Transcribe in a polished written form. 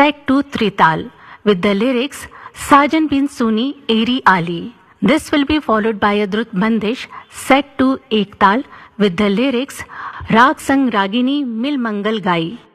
set to Trital with the lyrics Sajan bin Suni Eri Ali. This will be followed by a Drut Bandish set to Ektal with the lyrics Rag Sang Ragini Mil Mangal Gai.